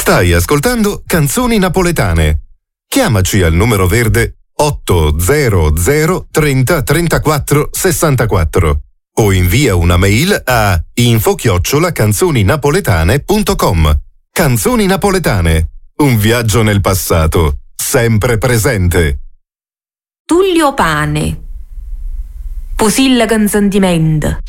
Stai ascoltando Canzoni Napoletane. Chiamaci al numero verde 800 30 34 64 o invia una mail a info@canzoninapoletane.com. Canzoni Napoletane, un viaggio nel passato, sempre presente. Tullio Pane, Posilla con sentimento,